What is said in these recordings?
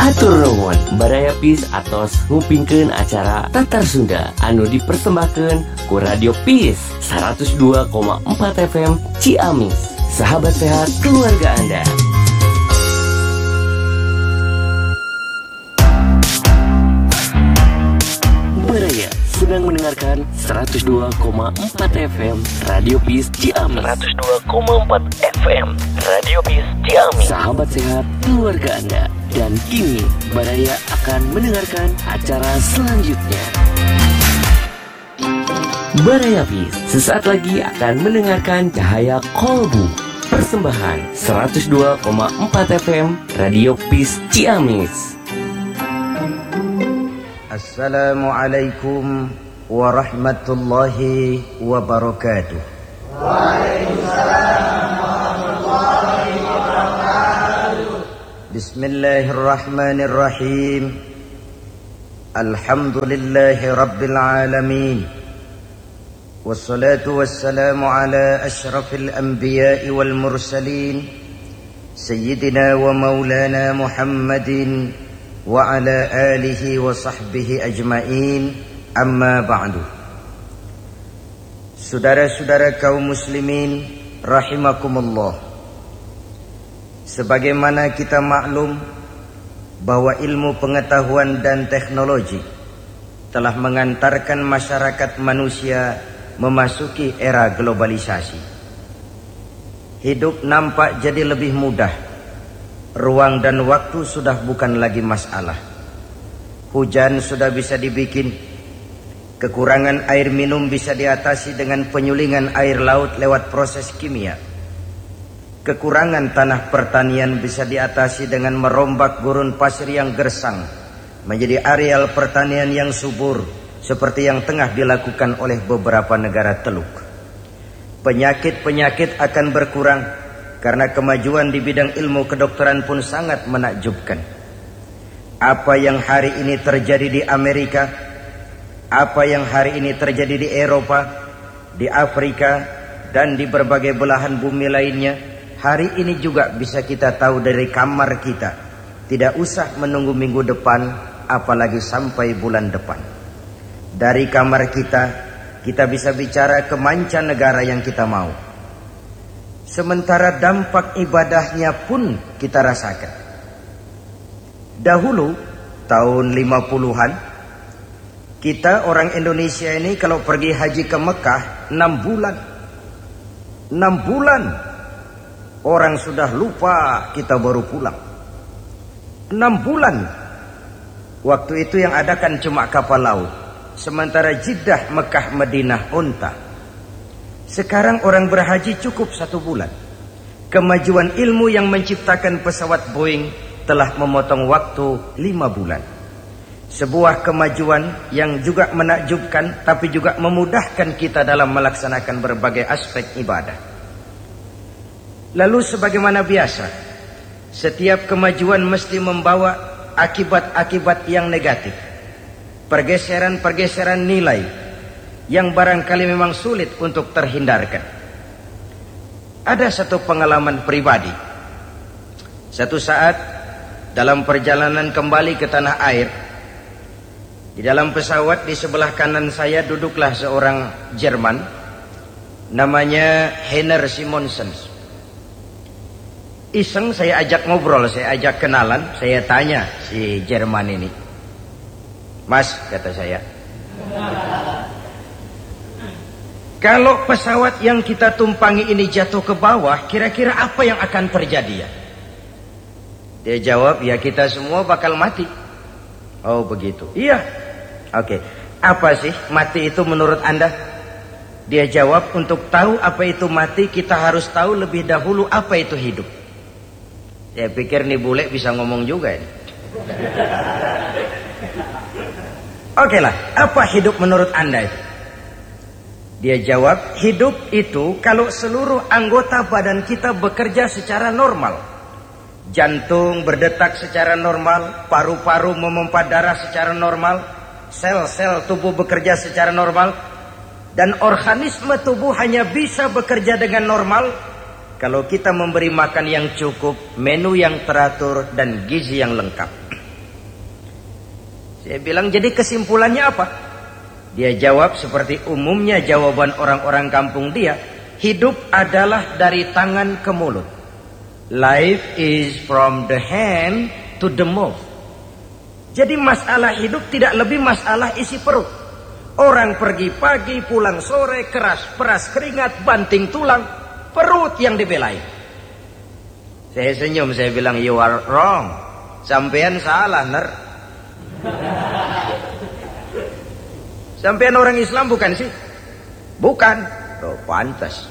Hatur nuhun barayapis atos ngupingkeun acara Tatar Sunda anu dipersembahkeun ku Radio Peace 102,4 FM Ciamis. Sahabat sehat keluarga Anda. Baraya sedang mendengarkan 102,4 FM Radio Peace Ciamis. 102,4 FM Radio Peace Ciamis. Sahabat sehat keluarga Anda. Dan kini Baraya akan mendengarkan acara selanjutnya. Baraya Peace sesaat lagi akan mendengarkan Cahaya Kolbu. Persembahan 102,4 FM Radio Peace Ciamis. Assalamualaikum warahmatullahi wabarakatuh. Waalaikumsalam warahmatullahi wabarakatuh. Bismillahirrahmanirrahim. Alhamdulillahi rabbil alamin. Wassalatu wassalamu ala ashrafil anbiya'i wal mursalin Sayyidina wa maulana Muhammadin wa ala alihi wa sahbihi ajma'in. Amma ba'du. Saudara-saudara kaum muslimin rahimakumullah, sebagaimana kita maklum bahwa ilmu pengetahuan dan teknologi telah mengantarkan masyarakat manusia memasuki era globalisasi. Hidup nampak jadi lebih mudah. Ruang dan waktu sudah bukan lagi masalah. Hujan sudah bisa dibikin. Kekurangan air minum bisa diatasi dengan penyulingan air laut lewat proses kimia. Kekurangan tanah pertanian bisa diatasi dengan merombak gurun pasir yang gersang menjadi areal pertanian yang subur, seperti yang tengah dilakukan oleh beberapa negara teluk. Penyakit-penyakit akan berkurang karena kemajuan di bidang ilmu kedokteran pun sangat menakjubkan. Apa yang hari ini terjadi di Amerika, apa yang hari ini terjadi di Eropa, di Afrika, dan di berbagai belahan bumi lainnya, hari ini juga bisa kita tahu dari kamar kita. Tidak usah menunggu minggu depan, apalagi sampai bulan depan. Dari kamar kita bisa bicara ke mancanegara yang kita mau. Sementara dampak ibadahnya pun kita rasakan. Dahulu, tahun 50-an, kita orang Indonesia ini kalau pergi haji ke Mekah 6 bulan. 6 bulan. Orang sudah lupa kita baru pulang. 6 bulan. Waktu itu yang ada kan cuma kapal laut. Sementara Jeddah, Mekah, Madinah, unta. Sekarang orang berhaji cukup 1 bulan. Kemajuan ilmu yang menciptakan pesawat Boeing telah memotong waktu 5 bulan. Sebuah kemajuan yang juga menakjubkan, tapi juga memudahkan kita dalam melaksanakan berbagai aspek ibadah. Lalu sebagaimana biasa, setiap kemajuan mesti membawa akibat-akibat yang negatif. Pergeseran-pergeseran nilai yang barangkali memang sulit untuk terhindarkan. Ada satu pengalaman pribadi. Satu saat dalam perjalanan kembali ke tanah air, di dalam pesawat di sebelah kanan saya duduklah seorang Jerman, namanya Heiner Simonsen. Iseng saya ajak ngobrol, saya ajak kenalan, saya tanya si Jerman ini, "Mas," kata saya, "kalau pesawat yang kita tumpangi ini jatuh ke bawah, kira-kira apa yang akan terjadi ya?" Dia jawab, "Ya kita semua bakal mati." "Oh begitu." "Iya." "Oke. Apa sih mati itu menurut Anda?" Dia jawab, "Untuk tahu apa itu mati, kita harus tahu lebih dahulu apa itu hidup." Saya pikir nih bule bisa ngomong juga ini. "Oke lah, apa hidup menurut Anda itu?" Dia jawab, "Hidup itu kalau seluruh anggota badan kita bekerja secara normal. Jantung berdetak secara normal, paru-paru memompa darah secara normal, sel-sel tubuh bekerja secara normal, dan organisme tubuh hanya bisa bekerja dengan normal kalau kita memberi makan yang cukup, menu yang teratur, dan gizi yang lengkap." Saya bilang, jadi kesimpulannya apa? Dia jawab seperti umumnya jawaban orang-orang kampung dia, hidup adalah dari tangan ke mulut. Life is from the hand to the mouth. Jadi masalah hidup tidak lebih masalah isi perut. Orang pergi pagi, pulang sore, peras keringat, banting tulang, perut yang dibelain. Saya senyum, saya bilang, you are wrong. Sampean salah, ner. Sampean orang Islam bukan sih? Bukan. Oh, pantas.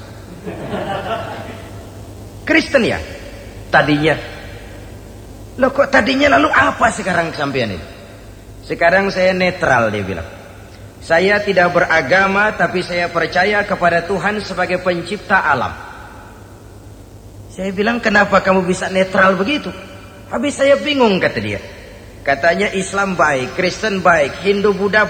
Kristen ya? Tadinya. Loh kok tadinya, lalu apa sekarang sampean ini? Sekarang saya netral, dia bilang. Saya tidak beragama, tapi saya percaya kepada Tuhan sebagai pencipta alam. Saya bilang, kenapa kamu bisa netral begitu? Habis saya bingung, kata dia. Katanya Islam baik, Kristen baik, Hindu, Buddha